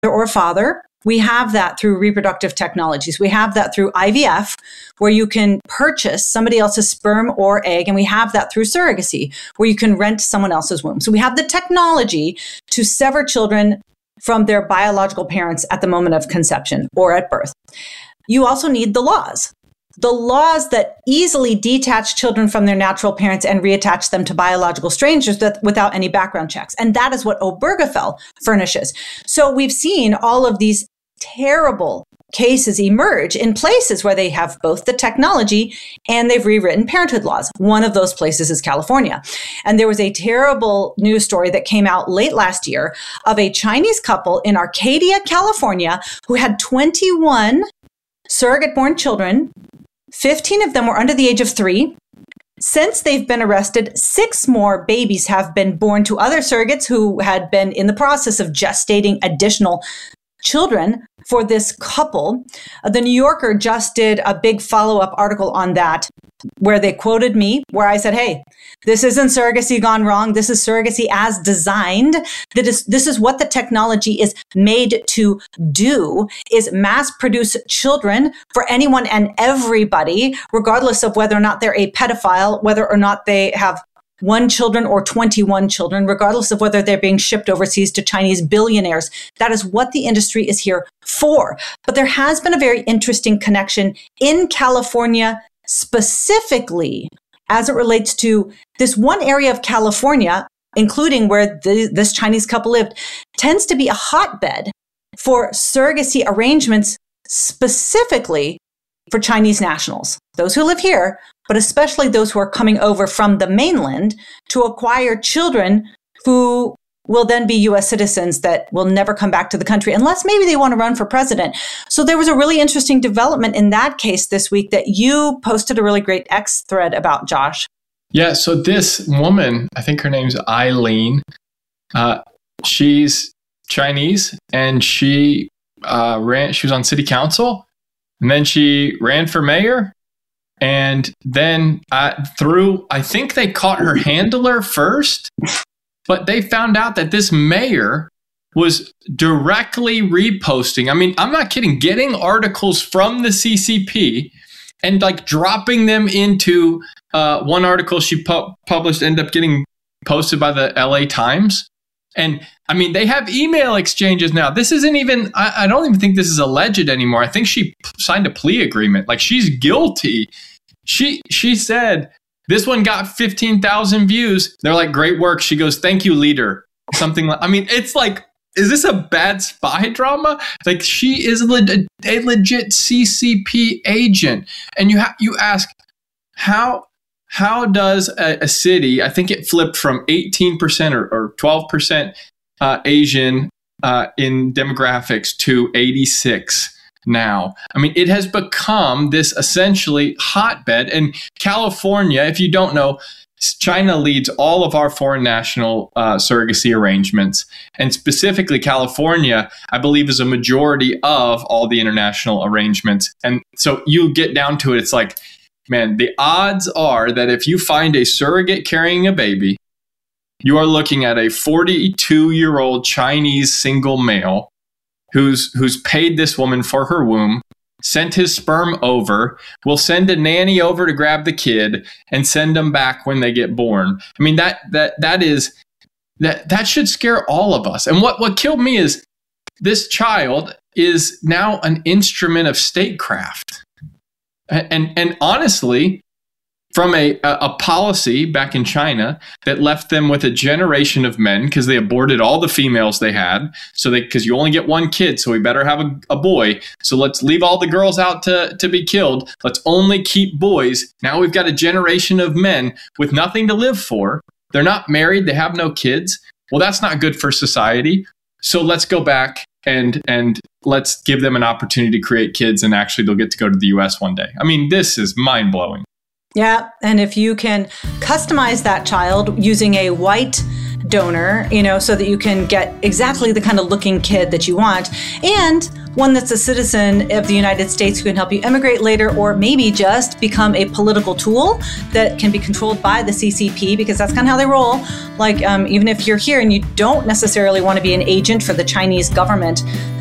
or father. We have that through reproductive technologies. We have that through IVF, where you can purchase somebody else's sperm or egg. And we have that through surrogacy, where you can rent someone else's womb. So we have the technology to sever children from their biological parents at the moment of conception or at birth. You also need the laws that easily detach children from their natural parents and reattach them to biological strangers without any background checks. And that is what Obergefell furnishes. So we've seen all of these terrible cases emerge in places where they have both the technology and they've rewritten parenthood laws. One of those places is California. And there was a terrible news story that came out late last year of a Chinese couple in Arcadia, California, who had 21 surrogate-born children. 15 of them were under the age of 3. Since they've been arrested, 6 more babies have been born to other surrogates who had been in the process of gestating additional children for this couple. The New Yorker just did a big follow-up article on that, where they quoted me, where I said, hey, this isn't surrogacy gone wrong. This is surrogacy as designed. This is what the technology is made to do, is mass produce children for anyone and everybody, regardless of whether or not they're a pedophile, whether or not they have 1 children or 21 children, regardless of whether they're being shipped overseas to Chinese billionaires. That is what the industry is here for. But there has been a very interesting connection in California specifically as it relates to this one area of California, including where this Chinese couple lived, tends to be a hotbed for surrogacy arrangements specifically for Chinese nationals, those who live here, but especially those who are coming over from the mainland to acquire children who will then be U.S. citizens that will never come back to the country unless maybe they want to run for president. So there was a really interesting development in that case this week that you posted a really great X thread about, Josh. Yeah, so this woman, I think her name's Eileen, she's Chinese, and she was on city council, and then she ran for mayor. And then I think they caught her handler first, but they found out that this mayor was directly reposting. I mean, I'm not kidding, getting articles from the CCP and like dropping them into one article she published, ended up getting posted by the LA Times. And I mean, they have email exchanges now. This isn't even, I don't even think this is alleged anymore. I think she signed a plea agreement. Like, she's guilty. She said, this one got 15,000 views. They're like, great work. She goes, thank you, leader. Something like, I mean, it's like, is this a bad spy drama? Like, she is a legit CCP agent. And you ask, how does a city, I think it flipped from 18% or 12% Asian in demographics to 86 now. I mean, it has become this essentially hotbed. And California, if you don't know, China leads all of our foreign national surrogacy arrangements. And specifically California, I believe, is a majority of all the international arrangements. And so you get down to it, it's like, man, the odds are that if you find a surrogate carrying a baby, you are looking at a 42-year-old Chinese single male who's paid this woman for her womb, sent his sperm over, will send a nanny over to grab the kid and send them back when they get born. I mean, that should scare all of us. And what killed me is this child is now an instrument of statecraft. And honestly, from a policy back in China that left them with a generation of men because they aborted all the females they had. So because you only get one kid, so we better have a boy. So let's leave all the girls out to be killed. Let's only keep boys. Now we've got a generation of men with nothing to live for. They're not married. They have no kids. Well, that's not good for society. So let's go back and let's give them an opportunity to create kids, and actually they'll get to go to the US one day. I mean, this is mind-blowing. Yeah. And if you can customize that child using a white donor, so that you can get exactly the kind of looking kid that you want. And one that's a citizen of the United States who can help you emigrate later, or maybe just become a political tool that can be controlled by the CCP, because that's kind of how they roll. Like, even if you're here and you don't necessarily want to be an agent for the Chinese government,